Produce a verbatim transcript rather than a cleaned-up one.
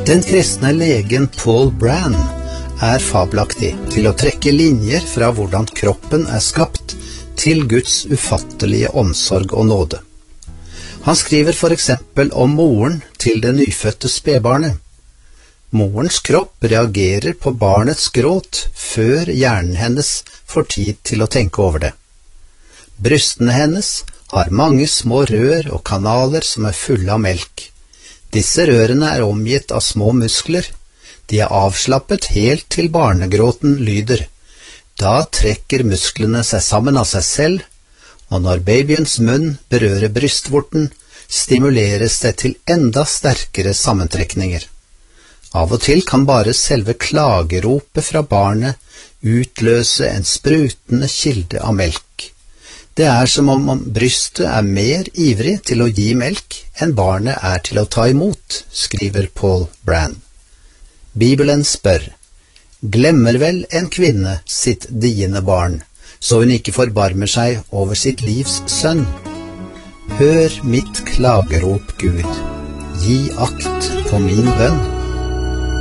Den kristne legen Paul Brand er fabelaktig til å trekke linjer fra hvordan kroppen er skapt til Guds ufattelige omsorg og nåde. Han skriver for eksempel om moren til det nyfødte spedbarnet. Morens kropp reagerer på barnets gråt før hjernen hennes får tid til å tenke over det. Brystene hennes har mange små rør og kanaler som er fulle av melk. Disse rørene er omgitt av små muskler. De er avslappet helt til barnegråten lyder. Da trekker musklene seg sammen av seg selv, og når babyens munn berører brystvorten, stimuleres det til enda sterkere sammentrekninger. Av og til kan bare selve klageropet fra barnet utløse en sprutende kilde av melk. Det er som om brystet er mer ivrig til å gi melk enn barnet er til å ta imot, skriver Paul Brand. Bibelen spør, glemmer vel en kvinne sitt diende barn, så hun ikke forbarmer seg over sitt livs sønn? Hør mitt klagerop, Gud, gi akt på min bønn.